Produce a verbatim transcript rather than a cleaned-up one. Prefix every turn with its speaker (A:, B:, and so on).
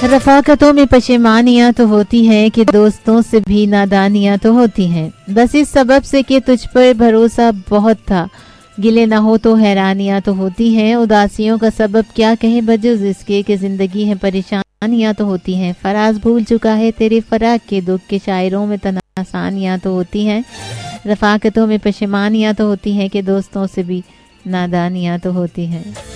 A: रफाकतों में पशेमानियाँ तो होती हैं कि दोस्तों से भी नादानियाँ तो होती हैं। बस इस सबब से कि तुझ पर भरोसा बहुत था, गिले ना हो तो हैरानियाँ तो होती हैं। उदासियों का सबब क्या कहें बजुज़ इसके कि ज़िंदगी है परेशानियाँ तो होती हैं। फराज भूल चुका है तेरे फराक के दुख के शायरों में तनासानियाँ तो होती हैं। रफाकतों में पशेमानियाँ तो होती हैं कि दोस्तों से भी नादानियाँ तो होती हैं।